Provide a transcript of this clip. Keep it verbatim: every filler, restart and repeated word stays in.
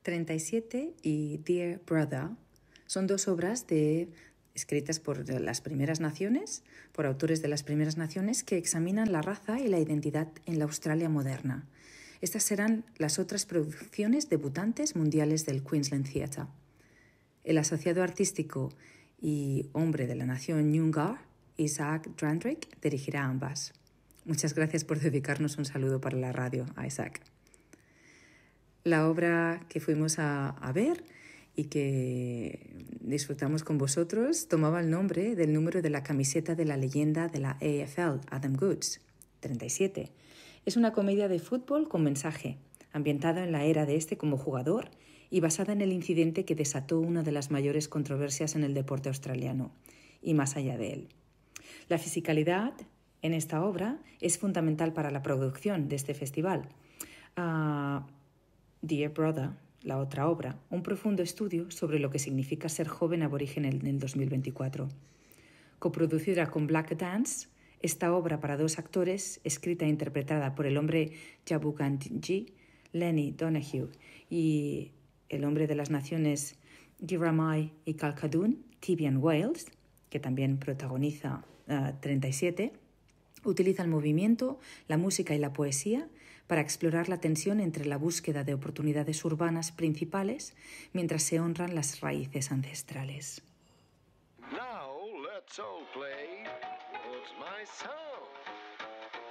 treinta y siete y Dear Brother son dos obras de, escritas por las Primeras Naciones, por autores de las Primeras Naciones, que examinan la raza y la identidad en la Australia moderna. Estas serán las otras producciones debutantes mundiales del Queensland Theatre. El asociado artístico y hombre de la nación Noongar, Isaac Drandrick, dirigirá ambas. Muchas gracias por dedicarnos un saludo para la radio, a Isaac. La obra que fuimos a, a ver y que disfrutamos con vosotros tomaba el nombre del número de la camiseta de la leyenda de la A F L, Adam Goodes, treinta y siete. Es una comedia de fútbol con mensaje, ambientada en la era de este como jugador y basada en el incidente que desató una de las mayores controversias en el deporte australiano, y más allá de él. La fisicalidad en esta obra es fundamental para la producción de este festival. Uh, Dear Brother, la otra obra, un profundo estudio sobre lo que significa ser joven aborigen en el dos mil veinticuatro. Coproducida con Black Dance, esta obra para dos actores, escrita e interpretada por el hombre Jabukanji, Lenny Donahue, y el hombre de las naciones Giramai y Calcadun, Tibian Wales, que también protagoniza uh, treinta y siete, utiliza el movimiento, la música y la poesía para explorar la tensión entre la búsqueda de oportunidades urbanas principales mientras se honran las raíces ancestrales. Now let's all play What's My Sound?